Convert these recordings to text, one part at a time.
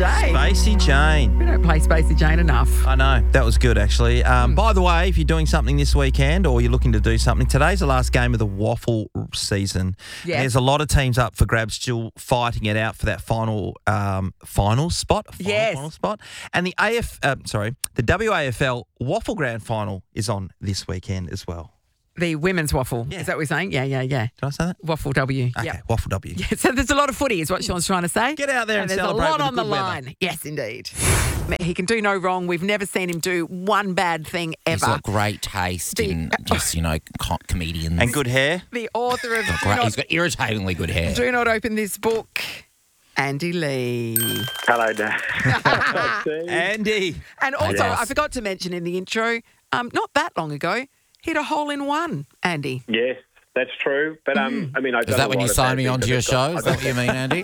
Jane. Spacey Jane. We don't play Spacey Jane enough. I know. That was good, actually. By the way, if you're doing something this weekend or you're looking to do something, today's the last game of the waffle season. Yeah. And there's a lot of teams up for grabs still fighting it out for that final spot. Yes. Final spot. And the the WAFL Waffle Grand Final is on this weekend as well. The women's waffle. Yeah. Is that what we're saying? Yeah. Did I say that? Waffle W. Okay, Yeah. Waffle W. Yeah, so there's a lot of footy is what Sean's trying to say. Get out there and there's celebrate a lot with on the the good weather. line. Yes, indeed. He can do no wrong. We've never seen him do one bad thing ever. He's got great taste in just, comedians. And good hair. The author of He's got irritatingly good hair. Do Not Open This Book, Andy Lee. Hello, Dad. Andy. And also, Yes. I forgot to mention in the intro, not that long ago, hit a hole in one, Andy. Yes, that's true. But I mean, I've Is done that a when lot you of signed bad me things, onto but your I've show? got- Is that what you mean, Andy?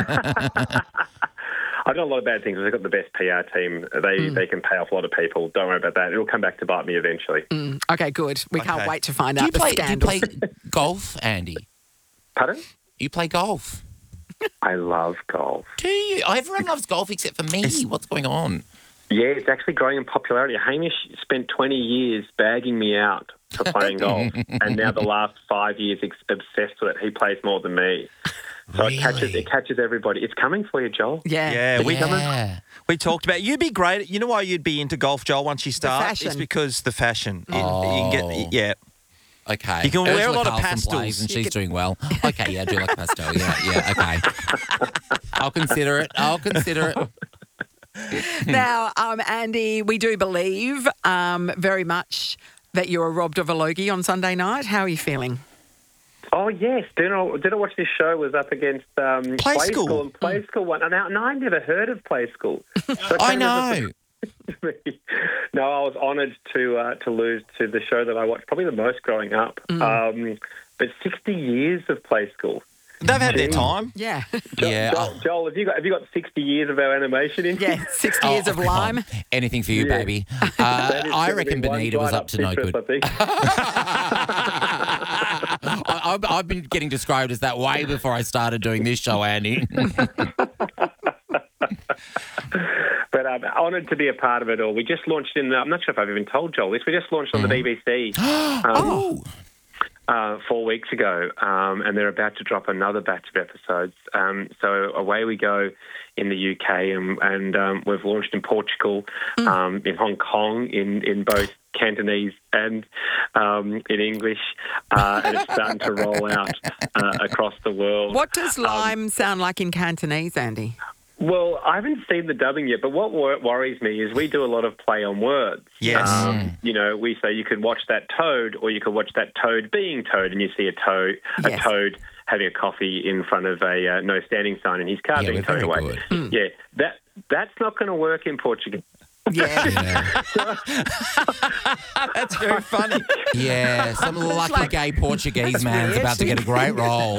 I've done a lot of bad things. I've got the best PR team. They can pay off a lot of people. Don't worry about that. It'll come back to bite me eventually. Okay, good. We can't Okay. wait to find do you out the play scandals. golf, Andy? Pardon? You play golf? I love golf. Do you? Everyone loves golf except for me. What's going on? Yeah, it's actually growing in popularity. Hamish spent 20 years bagging me out for playing golf, and now the last 5 years obsessed with it. He plays more than me. So it catches everybody. It's coming for you, Joel. Yeah. Yeah, Yeah. we talked about you'd be great. You know why you'd be into golf, Joel, once you start? fashion. It's because the fashion. You Oh. can get, Okay. You can wear a Ursula lot of Carlson pastels. plays and she's doing well. Okay, yeah, I do like pastel. Yeah, okay. I'll consider it. Now, Andy, we do believe very much that you were robbed of a Logie on Sunday night. How are you feeling? Oh, yes. Did I watch this show? It was up against Play School. And Play School won. And I never heard of Play School. So I know. No, I was honoured to lose to the show that I watched probably the most growing up. But 60 years of Play School. they've had their time. Yeah. Yeah. Joel, have you got 60 years of our animation in? Yeah, 60 years of come on. lime. Anything for you, Yeah. baby. That is I gonna reckon be one Benita was up to no citrus, good. I think. I've been getting described as that way before I started doing this show, Andy. But I'm honoured to be a part of it all. We just launched I'm not sure if I've even told Joel this, we just launched on the BBC 4 weeks ago, and they're about to drop another batch of episodes. So away we go in the UK, and we've launched in Portugal, in Hong Kong, in both Cantonese and in English, and it's starting to roll out across the world. What does lime sound like in Cantonese, Andy? Well, I haven't seen the dubbing yet, but what worries me is we do a lot of play on words. Yes. We say you could watch that toad, or you could watch that toad being toad, and you see a Yes. toad having a coffee in front of a no standing sign, and his car Yeah, being we're towed very away. good. Yeah, that's not going to work in Portuguese. Yeah. That's very funny. Yeah, some lucky like- gay Portuguese man's weird. about to get a great role.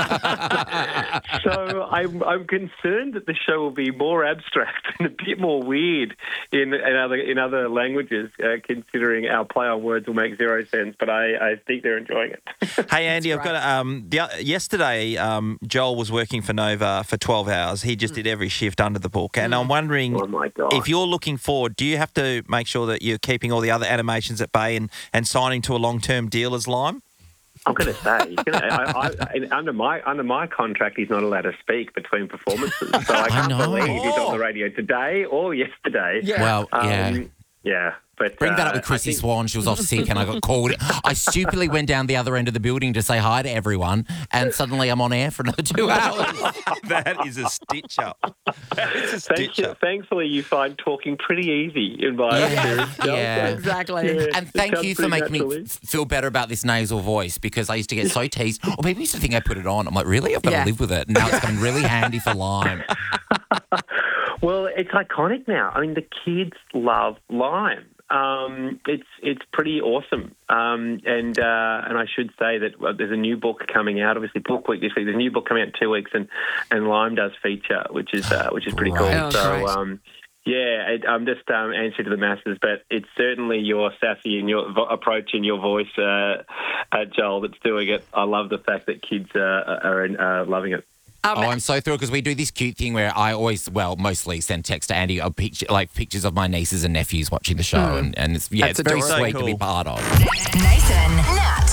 So I'm concerned that the show will be more abstract and a bit more weird in other languages, considering our play on words will make zero sense. But I think they're enjoying it. Hey, Andy, I've got yesterday. Joel was working for Nova for 12 hours. He just did every shift under the book, and I'm wondering Oh my God! if you're looking forward. Do you have to make sure that you're keeping all the other animations at bay and signing to a long-term deal as Lime? I'm going to say, under my contract, he's not allowed to speak between performances. So I can't know. believe he's on the radio today or yesterday. Yeah. Well, yeah. Yeah, but Bring that up with Chrissy Swan. She was off sick and I got called. I stupidly went down the other end of the building to say hi to everyone, and suddenly I'm on air for another 2 hours. That is a stitch up. It's a stitch up. Thankfully, you find talking pretty easy in my experience. Joel, Yeah. so- Exactly. Yeah, And it thank comes you for through making me naturally. feel better about this nasal voice, because I used to get so teased. Or people used to think I put it on. I'm like, really? I've got Yeah. to live with it. Now it's coming really handy for Lime. Well, it's iconic now. I mean, the kids love Lime. It's pretty awesome. And I should say that there's a new book coming out. Obviously, Book Week this week. There's a new book coming out in 2 weeks, and Lime does feature, which is pretty cool. Right. Oh, So. great. I'm just answering to the masses, but it's certainly your sassy and your approach and your voice, Joel, that's doing it. I love the fact that kids are loving it. I'm so thrilled because we do this cute thing where I always, mostly send text to Andy of pictures of my nieces and nephews watching the show, and it's That's it's very adorable. sweet to be Cool. part of. Nathan, Nat,